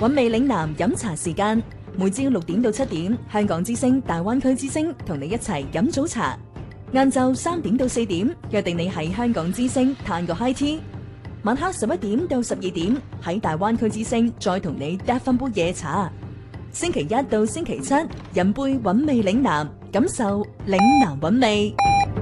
韻味嶺南飲茶時間，每朝6點到7點，香港之聲、大灣區之聲同你一齊飲早茶。晏晝3點到4點，約定你喺香港之聲嘆個 high tea。晚黑11點到12點，喺大灣區之聲再同你嗒翻杯夜茶。星期一到星期七，飲杯韻味嶺南，感受嶺南韻味。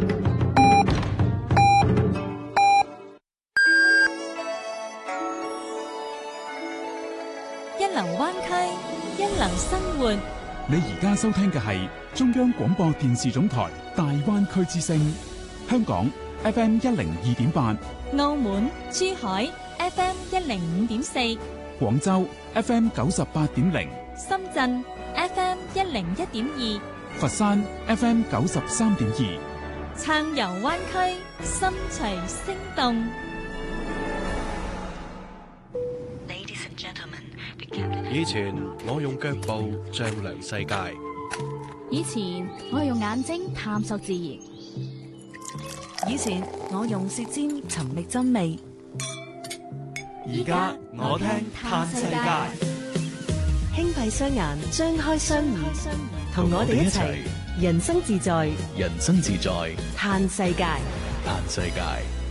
一流灣區，一流生活。 你而家收聽嘅係中央廣播電視總台大灣區之聲，香港 FM 102.8， 澳門、珠海 FM 105.4， 廣州 FM 98.0， 深圳 FM 101.2， 佛山 FM 93.2。 暢遊灣區，心隨聲動。 以前我用腳步丈量世界， 以前我用眼睛探索自然， 以前我用舌尖尋覓真味， 而家我聽嘆世界。 輕閉雙眼，張開雙耳，同我哋一齊人生自在， 人生自在， 嘆世界， 嘆世界。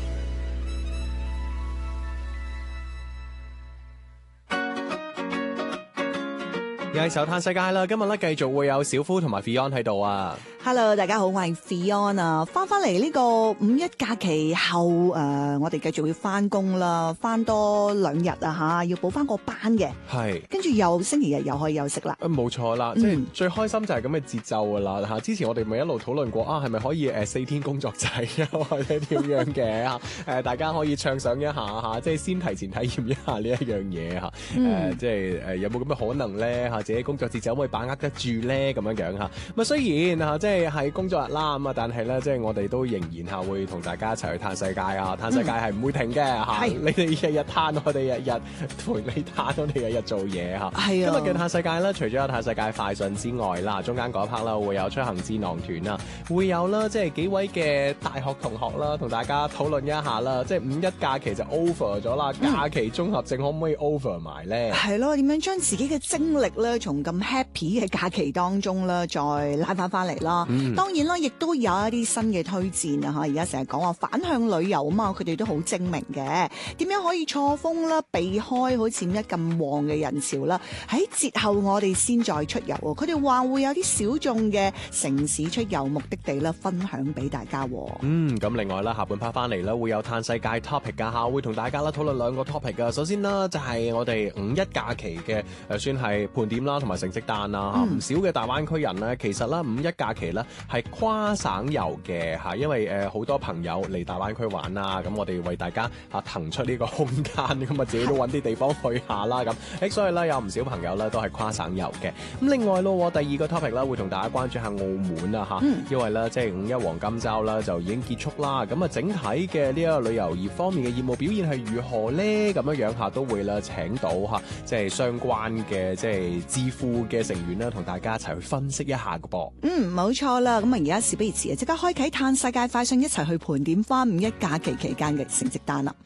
又係手嘆世界啦！今日咧繼續會有小夫同埋 Fion 喺度啊。 Hello， 大家好，我係 Fion 啊，翻嚟呢個五一假期後，我哋繼續要翻工啦，翻多2日啊吓，要補翻個班嘅， 係，跟住又星期日又可以休息啦。 冇錯啦，即係最開心就係咁嘅節奏噶啦吓。之前我哋咪一路討論過啊，係咪可以4天工作制啊，或者點樣嘅大家可以暢想一下吓，即係先提前體驗一下呢一樣嘢吓，即係有冇咁嘅可能咧吓，自己工作節奏可唔可以把握得住咧咁樣樣吓。咁啊雖然吓即係係工作日啦，咁啊，但係咧，即係我哋都仍然係會同大家一齊去嘆世界啊！嘆世界係唔會停嘅嚇，你哋日日嘆，我哋日日陪你嘆，我哋日日做嘢嚇。係啊！今日嘅嘆世界咧，除咗有嘆世界快訊之外啦，中間嗰一 part 啦，會有出行智囊團啊，會有啦，即係幾位嘅大學同學啦，同大家討論一下啦，即係五一假期就 over 咗啦，假期綜合症可唔可以 over 埋咧？係咯， 點樣將自己嘅精力咧，從咁 happy 嘅假期當中咧，再拉翻嚟啦。當然啦，亦都有一啲新嘅推薦啊！而家成日講話反向旅遊啊嘛，佢哋都好精明嘅。點樣可以錯峰啦，避開好似五一咁旺嘅人潮啦？喺節後我哋先再出遊喎。佢哋話會有啲小眾嘅城市出遊目的地啦，分享俾大家。 咁另外啦，下半 part 翻嚟啦，會有嘆世界 topic 㗎嚇，會同大家啦討論2個 topic 㗎。首先啦，就係我哋五一假期嘅算係盤點啦，同埋成績單啦。唔少嘅大灣區人呢，其實啦五一假期咧係跨省遊嘅嚇，因為好多朋友嚟大灣區玩啦，咁我哋為大家騰出呢個空間，咁啊自己都揾啲地方去下啦咁，所以咧有唔少朋友咧都係跨省遊嘅。咁另外咯，第2個 topic 啦，會同大家關注下澳門啊嚇，因為咧即係五一黃金週啦就已經結束啦，咁啊整體嘅呢一個旅遊業方面嘅業務表現係如何咧？咁樣嚇都會啦請到嚇即係相關嘅即係智庫嘅成員啦，同大家一齊去分析一下嘅噃。 冇錯啦，咁啊而家事不宜遲啊，即刻開啟嘆世界快訊，一齊去盤點翻五一假期期間嘅成績單啦。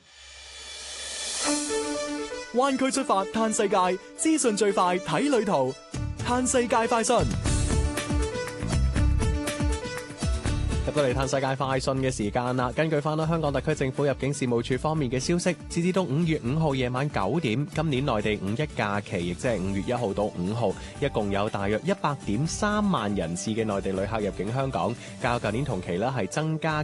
灣區出發嘆世界，資訊最快睇旅途，嘆世界快訊。 入到嚟嘆世界快訊嘅時間啦，根據翻香港特區政府入境事務處方面嘅消息，截至到5月5號夜晚9點，今年內地五一假期，亦即係5月1號到5號，一共有大約100.3萬人次嘅內地旅客入境香港，較舊年同期咧係增加